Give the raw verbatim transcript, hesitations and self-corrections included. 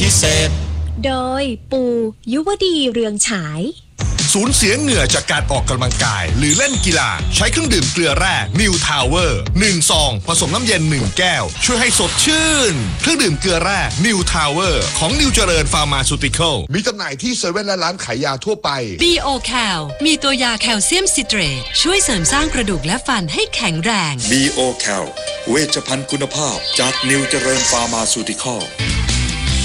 พิเศษโดยปูยุวดีเรืองฉายสูญเสียเหงื่อจากการออกกำลังกายหรือเล่นกีฬาใช้เครื่องดื่มเกลือแร่ New Tower หนึ่งซองผสมน้ำเย็นหนึ่งแก้วช่วยให้สดชื่นเครื่องดื่มเกลือแร่ New Tower ของ New เจริญ Pharmaceutical มีจำหน่ายที่เซเว่นและร้านขายยาทั่วไปบี โอ แคล มีตัวยาแคลเซียมซิเตรตช่วยเสริมสร้างกระดูกและฟันให้แข็งแรงบี โอ แคล เวชภัณฑ์คุณภาพจาก New เจริญ Pharmaceutical